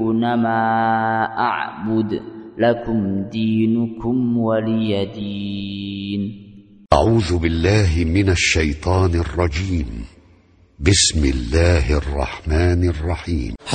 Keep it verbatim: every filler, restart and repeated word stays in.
ما أعبد لكم دينكم ولي دين. أعوذ بالله من الشيطان الرجيم. بسم الله الرحمن الرحيم.